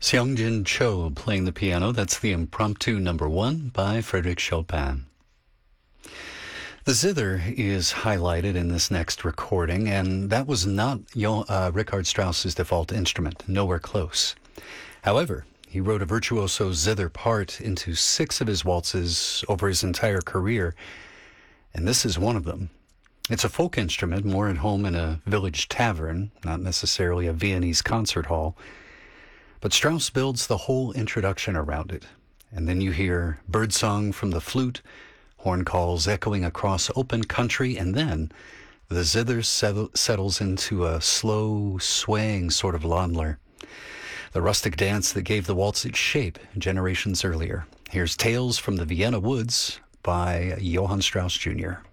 Seongjin Cho playing the piano. That's the Impromptu Number 1 by Frédéric Chopin. The zither is highlighted in this next recording, and that was not Richard Strauss's default instrument, nowhere close. However, he wrote a virtuoso zither part into 6 of his waltzes over his entire career, and this is one of them. It's a folk instrument, more at home in a village tavern, not necessarily a Viennese concert hall. But Strauss builds the whole introduction around it. And then you hear birdsong from the flute, horn calls echoing across open country, and then the zither settles into a slow, swaying sort of landler. The rustic dance that gave the waltz its shape generations earlier. Here's Tales from the Vienna Woods by Johann Strauss Jr.